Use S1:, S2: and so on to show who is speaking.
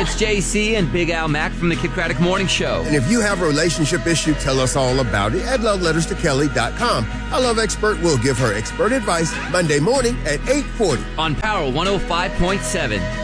S1: it's JC and Big Al Mack from the Kid Craddock Morning Show.
S2: And if you have a relationship issue, tell us all about it at loveletterstokelly.com. Our love expert will give her expert advice Monday morning at 8:40
S1: on Power 105.7.